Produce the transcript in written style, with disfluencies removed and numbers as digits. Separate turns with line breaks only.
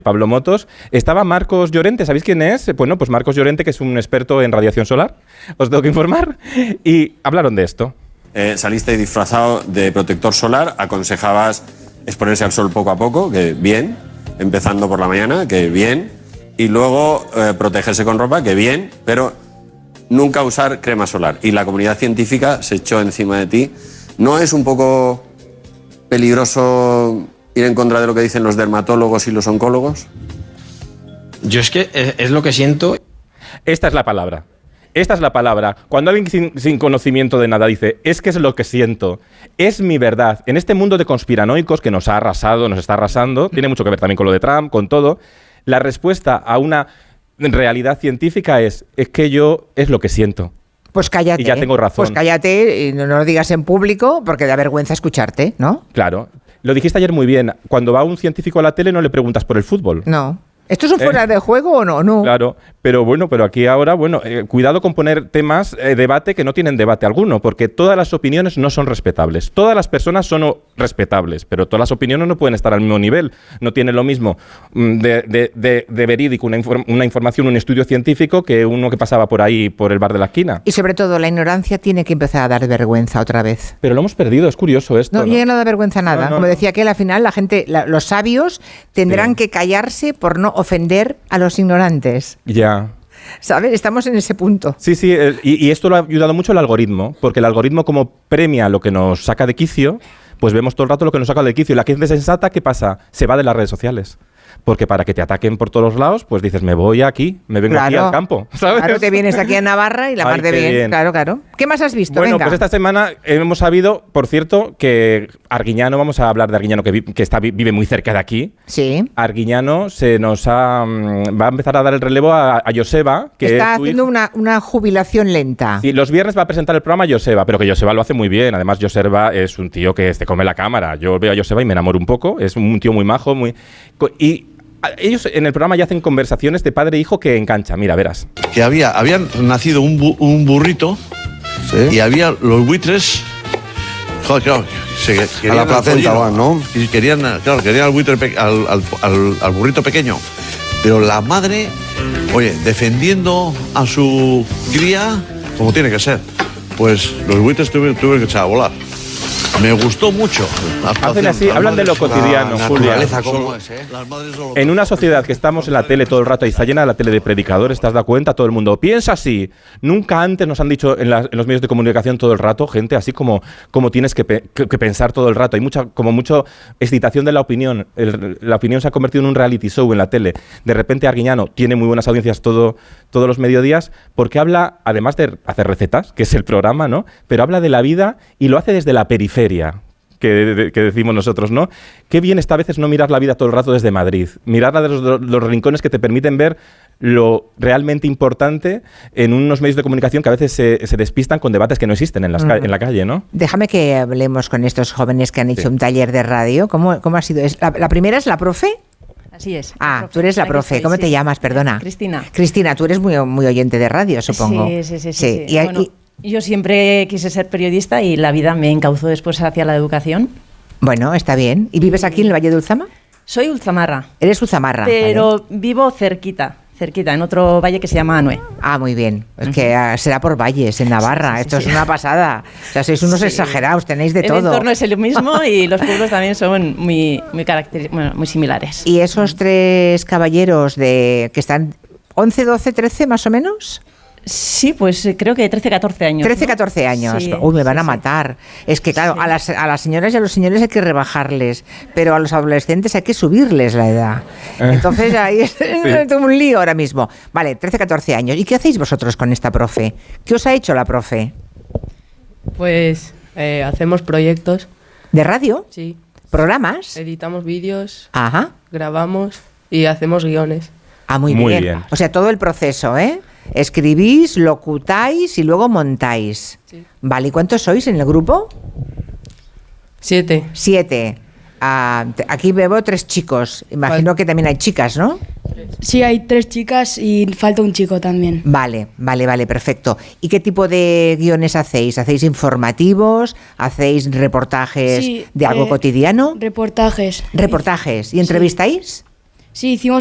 Pablo Motos, estaba Marcos Llorente, ¿sabéis quién es? Bueno, pues Marcos Llorente, que es un experto en radiación solar, os tengo que informar, y hablaron de esto.
Saliste disfrazado de protector solar, aconsejabas exponerse al sol poco a poco, que bien, empezando por la mañana, que bien, y luego protegerse con ropa, que bien, pero nunca usar crema solar. Y la comunidad científica se echó encima de ti. ¿No es un poco peligroso ir en contra de lo que dicen los dermatólogos y los oncólogos?
Yo es que es lo que siento.
Esta es la palabra. Esta es la palabra. Cuando alguien sin conocimiento de nada dice, es que es lo que siento, es mi verdad. En este mundo de conspiranoicos que nos ha arrasado, nos está arrasando, tiene mucho que ver también con lo de Trump, con todo, la respuesta a una realidad científica es que yo es lo que siento.
Pues cállate.
Y ya tengo razón.
Pues cállate y no lo digas en público porque da vergüenza escucharte, ¿no?
Claro. Lo dijiste ayer muy bien. Cuando va un científico a la tele no le preguntas por el fútbol.
No. ¿Esto es un fuera de juego o no? No.
Claro, pero aquí ahora, cuidado con poner temas debate que no tienen debate alguno, porque todas las opiniones no son respetables. Todas las personas son respetables, pero todas las opiniones no pueden estar al mismo nivel. No tiene lo mismo de verídico una información, un estudio científico que uno que pasaba por ahí, por el bar de la esquina.
Y sobre todo, la ignorancia tiene que empezar a dar vergüenza otra vez.
Pero lo hemos perdido, es curioso esto.
No, ya no da vergüenza nada. Como decía aquel, al final la gente, los sabios tendrán que callarse por no ofender a los ignorantes.
Ya.
¿Sabes? Estamos en ese punto.
Sí, y esto lo ha ayudado mucho el algoritmo, porque el algoritmo como premia lo que nos saca de quicio, pues vemos todo el rato lo que nos saca de quicio. Y la gente sensata, ¿qué pasa? Se va de las redes sociales. Porque para que te ataquen por todos los lados, pues dices, me voy aquí, me vengo aquí al campo, ¿sabes?
Claro, te vienes aquí a Navarra y la mar de bien. Claro. ¿Qué más has visto?
Bueno,
Venga.
Pues esta semana hemos sabido, por cierto, que Arguiñano, vamos a hablar de Arguiñano, que vive muy cerca de aquí.
Sí.
Arguiñano va a empezar a dar el relevo a Joseba, que
está haciendo una jubilación lenta.
Sí, los viernes va a presentar el programa Joseba, pero que Joseba lo hace muy bien. Además, Joseba es un tío que te come la cámara. Yo veo a Joseba y me enamoro un poco. Es un tío muy majo, y ellos en el programa ya hacen conversaciones de padre e hijo que enganchan. Mira, verás.
Que habían nacido un burrito, ¿sí? Y había los buitres. Joder, claro,
a la placenta van, ¿no?
Y querían al buitre al burrito pequeño. Pero la madre, oye, defendiendo a su cría como tiene que ser. Pues los buitres tuvieron que echar a volar. Me gustó mucho.
Hacen así, hablan de lo cotidiano, Julia.
¿Cómo es,
En una sociedad que estamos en la tele todo el rato y está llena la tele de predicadores, ¿te has dado cuenta? Todo el mundo piensa así. Nunca antes nos han dicho en los medios de comunicación todo el rato, gente, así como tienes que pensar todo el rato. Hay mucha excitación de la opinión. La opinión se ha convertido en un reality show en la tele. De repente Arguiñano tiene muy buenas audiencias todos los mediodías porque habla, además de hacer recetas, que es el programa, ¿no? Pero habla de la vida y lo hace desde la periferia. Que decimos nosotros, ¿no? Qué bien está a veces no mirar la vida todo el rato desde Madrid, mirarla de los rincones que te permiten ver lo realmente importante en unos medios de comunicación que a veces se despistan con debates que no existen en la calle, ¿no?
Déjame que hablemos con estos jóvenes que han hecho un taller de radio. ¿Cómo ha sido? ¿La primera es la profe?
Así es.
Ah, tú eres la profe. ¿Cómo te llamas? Perdona.
Cristina.
Cristina, tú eres muy oyente de radio, supongo.
Sí. Yo siempre quise ser periodista y la vida me encauzó después hacia la educación.
Bueno, está bien. ¿Y vives aquí en el Valle de Ulzama?
Soy ulzamarra.
Eres ulzamarra.
Pero vivo cerquita, en otro valle que se llama Anué.
Ah, muy bien. Es que será por valles en Navarra. Esto es una pasada. O sea, sois unos exagerados, tenéis de todo.
El entorno es el mismo y los pueblos también son muy similares.
¿Y esos tres caballeros que están 11, 12, 13 más o menos?
Sí, pues creo que 13, 14 años.
13, 14 años.
Sí,
me van a matar. Es que, claro, a las señoras y a los señores hay que rebajarles, pero a los adolescentes hay que subirles la edad. Entonces ahí es un lío ahora mismo. Vale, 13, 14 años. ¿Y qué hacéis vosotros con esta profe? ¿Qué os ha hecho la profe?
Pues hacemos proyectos.
¿De radio?
Sí.
¿Programas?
Editamos vídeos.
Ajá.
Grabamos y hacemos guiones.
Ah, muy bien. O sea, todo el proceso, ¿eh? Escribís, locutáis y luego montáis.
Sí.
Vale, ¿y cuántos sois en el grupo?
7.
7. Aquí veo 3 chicos. Imagino que también hay chicas, ¿no?
Sí, hay 3 chicas y falta un chico también.
Vale, perfecto. ¿Y qué tipo de guiones hacéis? ¿Hacéis informativos? ¿Hacéis reportajes de algo cotidiano?
Reportajes.
¿Reportajes? ¿Y entrevistáis?
Sí, hicimos